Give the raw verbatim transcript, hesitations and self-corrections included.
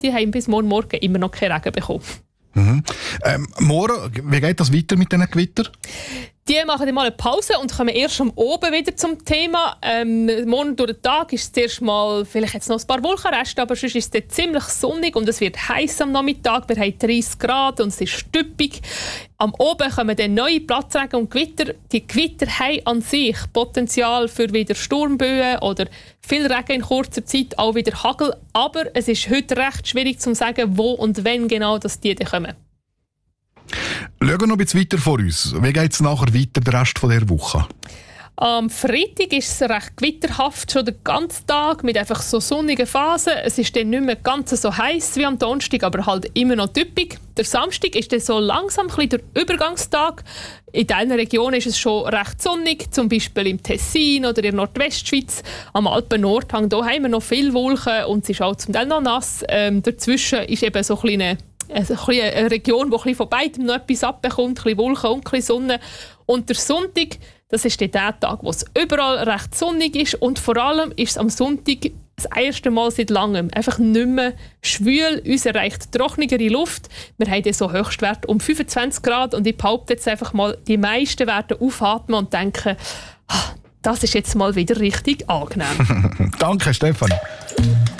die haben bis morgen Morgen immer noch keinen Regen bekommen. Mhm. Ähm, morgen, wie geht das weiter mit diesen Gewitter? Die machen dann mal eine Pause und kommen erst am Oben wieder zum Thema. Ähm, morgen durch den Tag ist es zuerst mal vielleicht jetzt noch ein paar Wolkenreste, aber sonst ist es ziemlich sonnig und es wird heiß am Nachmittag. Wir haben dreißig Grad und es ist stüppig. Am Oben kommen dann neue Platzregen und Gewitter. Die Gewitter haben an sich Potenzial für wieder Sturmböen oder viel Regen in kurzer Zeit, auch wieder Hagel. Aber es ist heute recht schwierig zu sagen, wo und wenn genau dass die dann kommen. Schauen wir noch ein bisschen weiter vor uns. Wie geht es nachher weiter, den Rest dieser Woche? Am Freitag ist es recht gewitterhaft, schon den ganzen Tag, mit einfach so sonnigen Phasen. Es ist dann nicht mehr ganz so heiß wie am Donnerstag, aber halt immer noch typisch. Der Samstag ist dann so langsam ein bisschen der Übergangstag. In diesen Regionen ist es schon recht sonnig, zum Beispiel im Tessin oder in der Nordwestschweiz. Am Alpen-Nordhang da haben wir noch viele Wolken und es ist auch zum Teil noch nass. Ähm, dazwischen ist eben so ein kleine eine Region, die von beidem noch etwas abbekommt, ein bisschen Wolken und ein bisschen Sonne. Und der Sonntag, das ist der Tag, wo es überall recht sonnig ist und vor allem ist es am Sonntag das erste Mal seit langem einfach nicht mehr schwül. Uns erreicht trockenere Luft. Wir haben dann so Höchstwert um fünfundzwanzig Grad und ich behaupte jetzt einfach mal, die meisten werden aufatmen und denken, das ist jetzt mal wieder richtig angenehm. Danke, Stefan.